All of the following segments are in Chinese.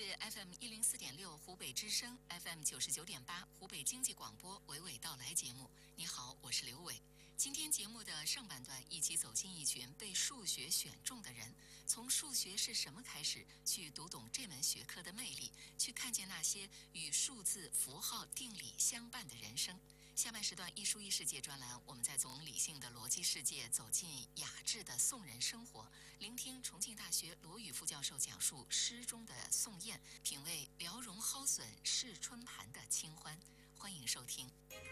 是 FM 104.6湖北之声 FM 99.8湖北经济广播娓娓道来节目。你好，我是刘伟。今天节目的上半段，一起走进一群被数学选中的人，从数学是什么开始，去读懂这门学科的魅力，去看见那些与数字、符号、定理相伴的人生。下半时段艺术异世界专栏，我们再从理性的逻辑世界走进雅致的宋人生活，聆听重庆大学罗宇副教授讲述诗中的宋宴，品味辽荣蒿笋试春盘的清欢。欢迎收听。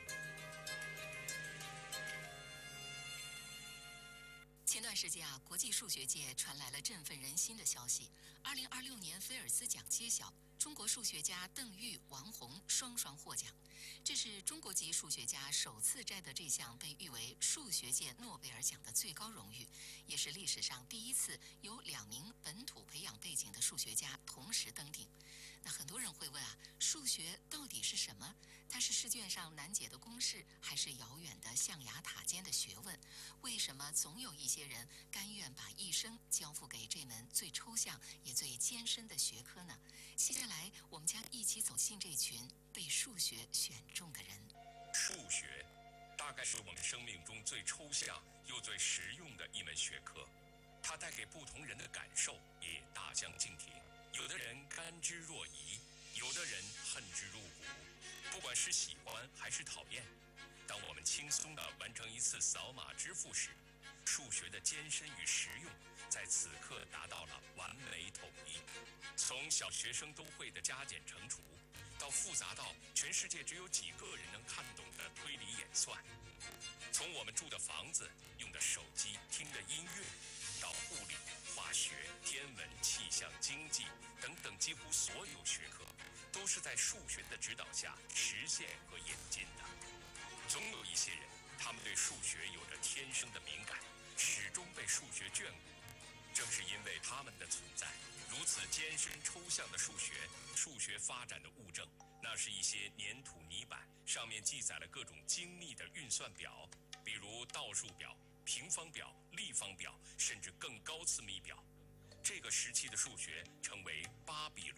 前段时间国际数学界传来了振奋人心的消息：2026年菲尔兹奖揭晓。中国数学家邓玉、王洪双获奖，这是中国籍数学家首次摘得这项被誉为数学界诺贝尔奖的最高荣誉，也是历史上第一次有2名本土培养背景的数学家同时登顶。那很多人会问数学到底是什么？它是试卷上难解的公式，还是遥远的象牙塔尖的学问？为什么总有一些人甘愿把一生交付给这门最抽象也最艰深的学科呢？接下来我们将一起走进这群被数学选中的人。 数学大概是我们生命中最抽象又最实用的一门学科，它带给不同人的感受也大相径庭。有的人甘之若饴，有的人恨之入骨。不管是喜欢还是讨厌，当我们轻松地完成一次扫码支付时，数学的艰深与实用在此刻达到了完美统一。从小学生都会的加减乘除，到复杂到全世界只有几个人能看懂的推理演算；从我们住的房子、用的手机、听的音乐，到物理、化学、天文、气象、经济等等几乎所有学科，都是在数学的指导下实现和演进的。总有一些人，他们对数学有着天生的敏感，始终被数学眷顾。正是因为他们的存在，如此艰深抽象的数学发展的物证，那是一些粘土泥板，上面记载了各种精密的运算表，比如倒数表、平方表、立方表，甚至更高次幂表。这个时期的数学称为巴比伦